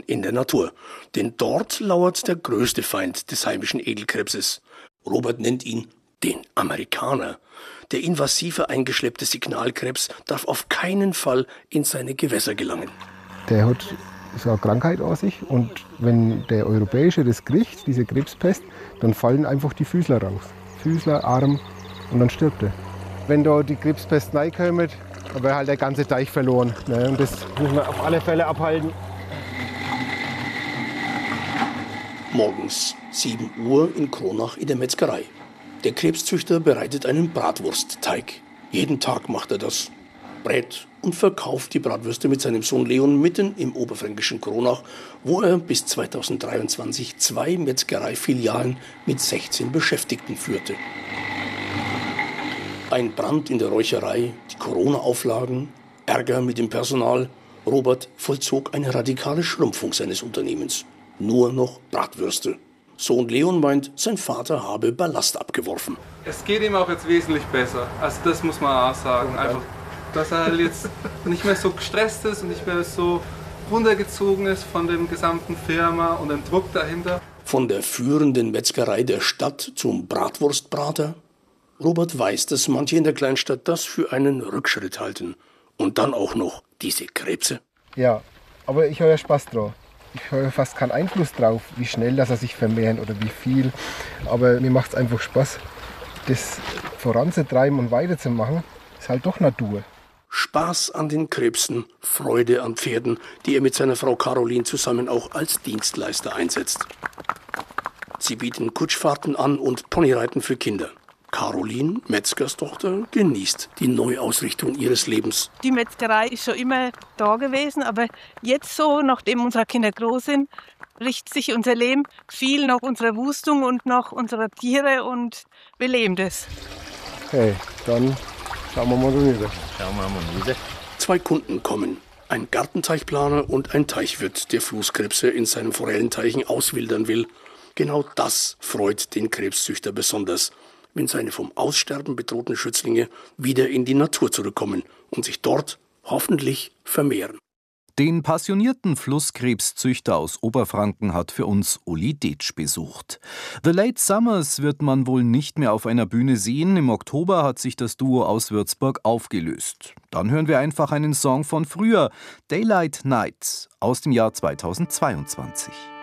in der Natur. Denn dort lauert der größte Feind des heimischen Edelkrebses. Robert nennt ihn den Amerikaner. Der invasive eingeschleppte Signalkrebs darf auf keinen Fall in seine Gewässer gelangen. Der hat so eine Krankheit aus sich und wenn der Europäische das kriegt, diese Krebspest, dann fallen einfach die Füßler raus. Füßler, Arm und dann stirbt er. Wenn da die Krebspest reinkommt, dann wäre halt der ganze Teich verloren. Ne? Und das müssen wir auf alle Fälle abhalten. Morgens 7 Uhr in Kronach in der Metzgerei. Der Krebszüchter bereitet einen Bratwurstteig. Jeden Tag macht er das. Brät und verkauft die Bratwürste mit seinem Sohn Leon mitten im oberfränkischen Kronach, wo er bis 2023 2 Metzgereifilialen mit 16 Beschäftigten führte. Ein Brand in der Räucherei, die Corona-Auflagen, Ärger mit dem Personal. Robert vollzog eine radikale Schrumpfung seines Unternehmens. Nur noch Bratwürste. Sohn Leon meint, sein Vater habe Ballast abgeworfen. Es geht ihm auch jetzt wesentlich besser. Also das muss man auch sagen. Einfach, dass er halt jetzt nicht mehr so gestresst ist und nicht mehr so runtergezogen ist von der gesamten Firma und dem Druck dahinter. Von der führenden Metzgerei der Stadt zum Bratwurstbrater? Robert weiß, dass manche in der Kleinstadt das für einen Rückschritt halten. Und dann auch noch diese Krebse. Ja, aber ich habe ja Spaß drauf. Ich habe fast keinen Einfluss drauf, wie schnell dass er sich vermehren oder wie viel. Aber mir macht es einfach Spaß, das voranzutreiben und weiterzumachen. Ist halt doch Natur. Spaß an den Krebsen, Freude an Pferden, die er mit seiner Frau Caroline zusammen auch als Dienstleister einsetzt. Sie bieten Kutschfahrten an und Ponyreiten für Kinder. Caroline, Metzgerstochter, genießt die Neuausrichtung ihres Lebens. Die Metzgerei ist schon immer da gewesen, aber jetzt so, nachdem unsere Kinder groß sind, richtet sich unser Leben viel nach unserer Wustung und nach unserer Tiere und wir leben das. Hey, dann schauen wir mal rüber. 2 Kunden kommen. Ein Gartenteichplaner und ein Teichwirt, der Flusskrebse in seinen Forellenteichen auswildern will. Genau das freut den Krebszüchter besonders, wenn seine vom Aussterben bedrohten Schützlinge wieder in die Natur zurückkommen und sich dort hoffentlich vermehren. Den passionierten Flusskrebszüchter aus Oberfranken hat für uns Uli Detsch besucht. The Late Summers wird man wohl nicht mehr auf einer Bühne sehen. Im Oktober hat sich das Duo aus Würzburg aufgelöst. Dann hören wir einfach einen Song von früher, Daylight Night, aus dem Jahr 2022.